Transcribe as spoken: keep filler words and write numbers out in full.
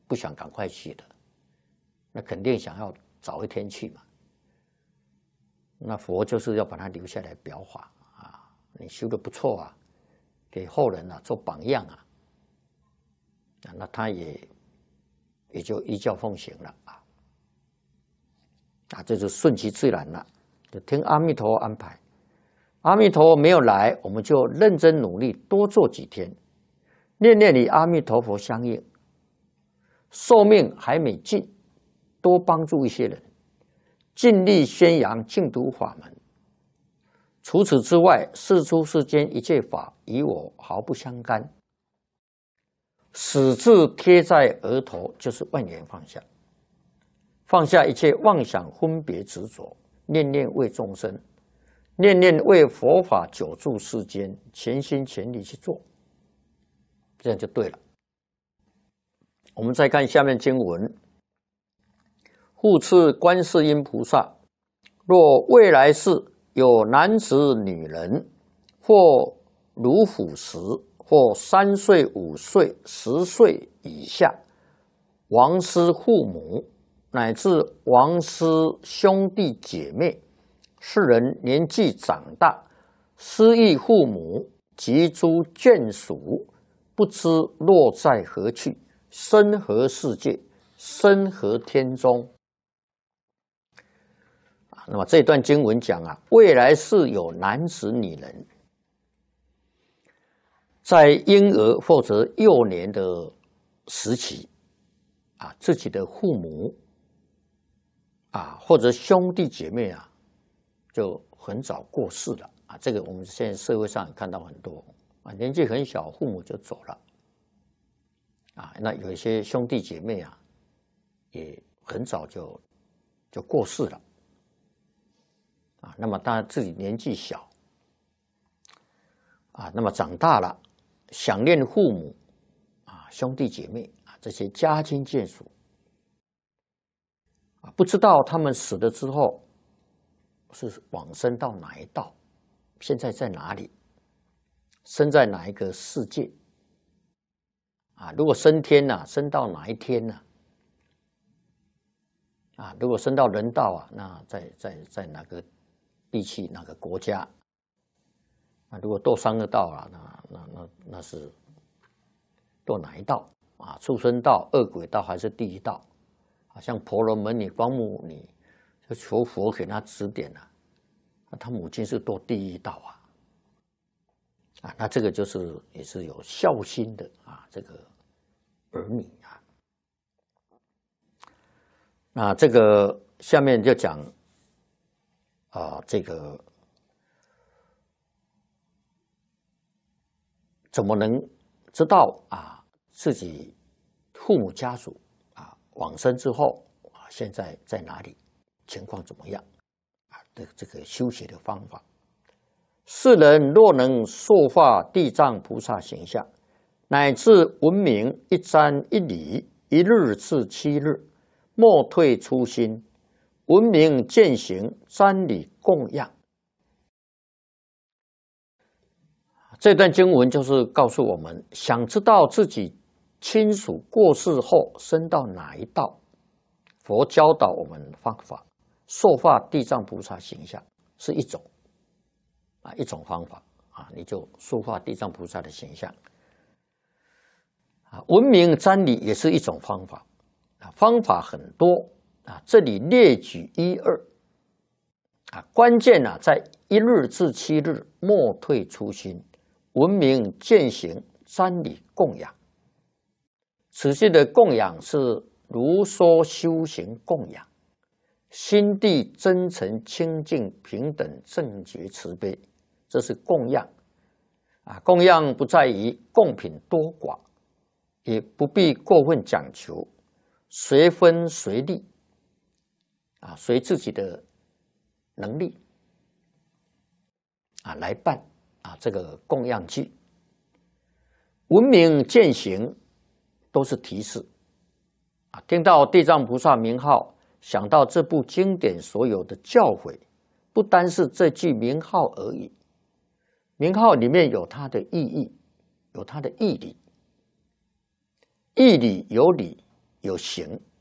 不想赶快去的，那肯定想要早一天去嘛。那佛就是要把他留下来表法啊，你修的不错啊，给后人啊做榜样啊，啊那他也也就依教奉行了啊，啊这就顺其自然了，就听阿弥陀安排。阿弥陀没有来，我们就认真努力，多做几天，念念与阿弥陀佛相应。寿命还没尽，多帮助一些人，尽力宣扬净土法门。除此之外，世出世间一切法与我毫不相干，始至贴在额头，就是万缘放下，放下一切妄想分别执着，念念为众生，念念为佛法久住世间，全心全力去做，这样就对了。我们再看下面经文：复次观世音菩萨，若未来世有男子女人，或如虎时，或三岁、五岁、十岁以下，亡失父母，乃至亡失兄弟姐妹，世人年纪长大，失忆父母及诸眷属，不知落在何去，身何世界，身何天中。那么这段经文讲啊，未来世有男子女人，在婴儿或者幼年的时期啊，自己的父母啊，或者兄弟姐妹啊，就很早过世了啊。这个我们现在社会上也看到很多啊，年纪很小，父母就走了啊。那有一些兄弟姐妹啊，也很早就就过世了啊。那么他自己年纪小啊，那么长大了，想念父母啊、兄弟姐妹啊这些家亲眷属啊，不知道他们死了之后是往生到哪一道，现在在哪里，生在哪一个世界啊？如果升天呢、啊，升到哪一天呢、啊？啊，如果升到人道啊，那在在在哪个地区、哪个国家？啊，如果堕三恶道啊，那那那那是堕哪一道啊？畜生道、恶鬼道还是地狱道？啊，像婆罗门女、光目女，就求佛给他指点啊。那他母亲是堕地狱道啊，啊，那这个就是也是有孝心的啊，这个儿女啊。那这个下面就讲啊，这个怎么能知道啊自己父母家属啊往生之后啊现在在哪里，情况怎么样啊？的这个修学的方法。世人若能塑化地藏菩萨形象，乃至闻名一瞻一礼，一日至七日，莫退初心，闻名践行，瞻礼供养。这段经文就是告诉我们，想知道自己亲属过世后升到哪一道，佛教导我们方法，塑化地藏菩萨形象是一种啊一种方法啊，你就塑化地藏菩萨的形象啊。闻名瞻礼也是一种方法啊，方法很多啊，这里列举一二啊，关键啊在一日至七日，莫退初心。闻名践行，瞻礼供养。此句的供养是如说修行供养，心地真诚清净平等正觉慈悲，这是供养啊。供养不在于供品多寡，也不必过分讲求，随分随力啊，随自己的能力啊来办。啊，这个供养具，闻名践行都是提示啊。听到地藏菩萨名号，想到这部经典所有的教诲，不单是这句名号而已。名号里面有它的意义，有它的义理。义理有理， 有形